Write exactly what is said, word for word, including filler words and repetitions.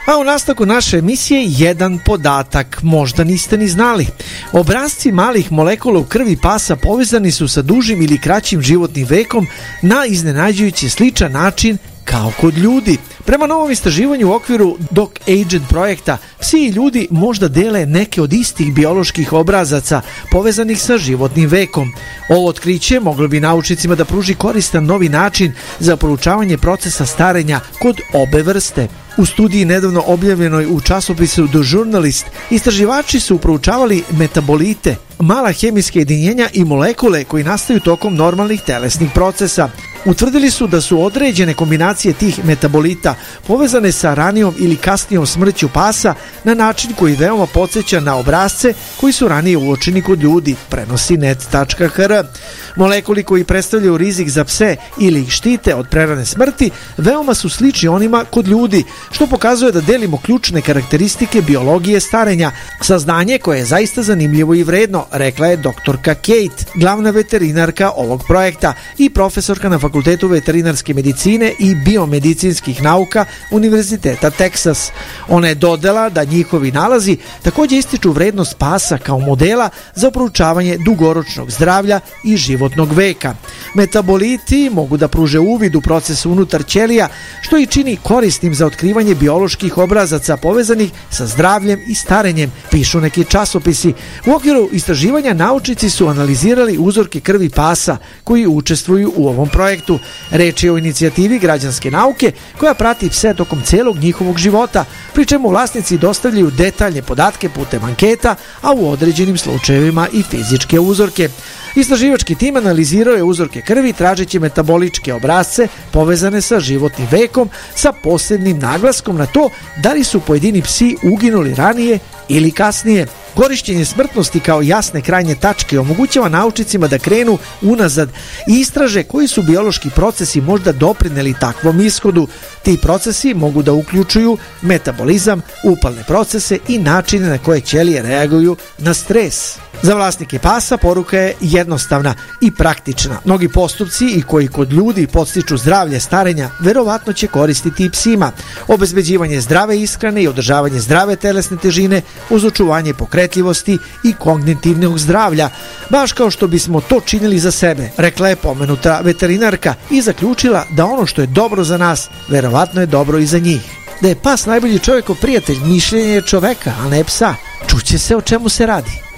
A u nastavku naše emisije jedan podatak, možda niste ni znali. Obrasci malih molekula u krvi pasa povezani su sa dužim ili kraćim životnim vekom na iznenađujući sličan način kao kod ljudi. Prema novom istraživanju u okviru Doc Agent projekta, psi i ljudi možda dele neke od istih bioloških obrazaca povezanih sa životnim vekom. Ovo otkriće moglo bi naučnicima da pruži koristan novi način za proučavanje procesa starenja kod obe vrste. U studiji nedavno objavljenoj u časopisu The Journalist, istraživači su proučavali metabolite, mala hemijska jedinjenja i molekule koji nastaju tokom normalnih telesnih procesa. Utvrdili su da su određene kombinacije tih metabolita povezane sa ranijom ili kasnijom smrću pasa na način koji veoma podsjeća na obrasce koji su ranije uočeni kod ljudi, prenosi net tačka h r. Molekuli koji predstavljaju rizik za pse ili ih štite od prerane smrti veoma su slični onima kod ljudi, što pokazuje da delimo ključne karakteristike biologije starenja. Saznanje koje je zaista zanimljivo i vredno, rekla je doktorka Kate, glavna veterinarka ovog projekta i profesorka na Fakultetu veterinarske medicine i biomedicinskih nauka Univerziteta Teksas. Ona je dodala da njihovi nalazi također ističu vrednost pasa kao modela za proučavanje dugoročnog zdravlja i životnog veka. Metaboliti mogu da pruže uvid u proces unutar ćelija, što i čini korisnim za otkrivanje bioloških obrazaca povezanih sa zdravljem i starenjem, pišu neki časopisi. U okviru istraživanja naučnici su analizirali uzorke krvi pasa koji učestvuju u ovom projektu. Reč je o inicijativi građanske nauke koja prati pse tokom celog njihovog života, pri čemu vlasnici dostavljaju detaljne podatke putem anketa, a u određenim slučajevima i fizičke uzorke. Istraživački tim analizirao je uzorke krvi tražeći metaboličke obrasce povezane sa životnim vekom sa posebnim naglaskom na to da li su pojedini psi uginuli ranije ili kasnije. Korišćenje smrtnosti kao jasne krajnje tačke omogućava naučnicima da krenu unazad i istraže koji su biološki procesi možda doprineli takvom ishodu. Ti procesi mogu da uključuju metabolizam, upalne procese i načine na koje ćelije reaguju na stres. Za vlasnike pasa poruka je jednostavna i praktična. Mnogi postupci i koji kod ljudi podstiču zdravlje starenja verovatno će koristiti i psima. Obezbeđivanje zdrave ishrane i održavanje zdrave telesne težine uz očuvanje pokretljivosti i kognitivnog zdravlja, baš kao što bismo to činili za sebe, rekla je pomenuta veterinarka i zaključila da ono što je dobro za nas, verovatno je dobro i za njih. Da je pas najbolji čovjekov prijatelj, mišljenje je čoveka, a ne psa. Čuće se o čemu se radi.